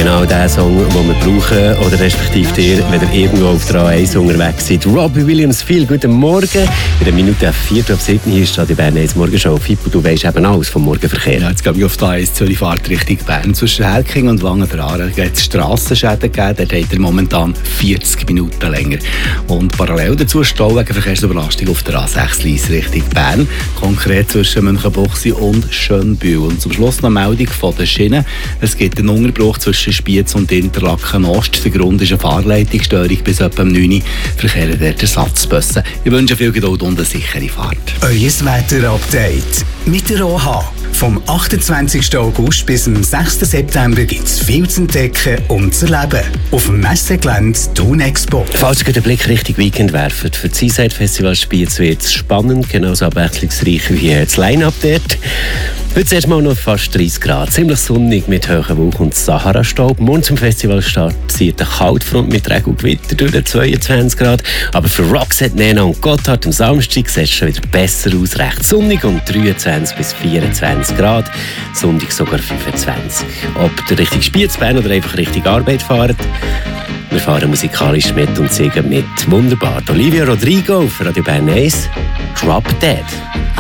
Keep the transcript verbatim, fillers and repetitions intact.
genau der Song, den wir brauchen, oder respektive dir, wenn ihr irgendwo auf der A eins unterwegs seid. Robbie Williams, viel guten Morgen. In der Minute vier ab sieben hier ist die Bern eins Morgenshow. Fippo, du weisst eben alles vom Morgenverkehr. Ja, jetzt glaube ich auf der A eins Zürich Fahrt Richtung Bern. Zwischen Herking und Wangen-Aare gibt es Strassenschäden gegeben. Dort hat er momentan vierzig Minuten länger. Und parallel dazu Stau wegen Verkehrsüberlastung auf der A sechs Lyss Richtung Bern. Konkret zwischen Münchenbuchsee und Schönbühl. Und zum Schluss noch eine Meldung von den Schienen. Es gibt einen Unterbruch zwischen Spiez und Interlaken Ost. Der Grund ist eine Fahrleitungsstörung bis etwa um neun Uhr. Verkehren dort Ersatzbusse. Ich wünsche viel Geduld und eine sichere Fahrt. Euer Wetter-Update mit der O H. Vom achtundzwanzigsten August bis zum sechsten September gibt es viel zu entdecken und zu erleben. Auf dem Messegelände Thun Expo. Falls ihr den Blick Richtung Weekend werft, für das Seaside Festival Spiez wird es spannend, genauso abwechslungsreich wie hier das Line-Up dort. Heute erst mal noch fast dreißig Grad, ziemlich sonnig mit hohen Wolken und Sahara-Staub. Morgen zum Festivalstart zieht eine Kaltfront mit Regen und Gewitter durch den zweiundzwanzig Grad. Aber für Roxette, Nena und Gotthard am Samstag sieht es schon wieder besser aus. Recht sonnig und dreiundzwanzig bis vierundzwanzig Grad. Sonntag sogar fünfundzwanzig. Ob ihr Richtung Spiez, Bern oder einfach Richtung Arbeit fahrt, wir fahren musikalisch mit und singen mit. Wunderbar. Olivia Rodrigo für Radio Bern eins. Drop Dead.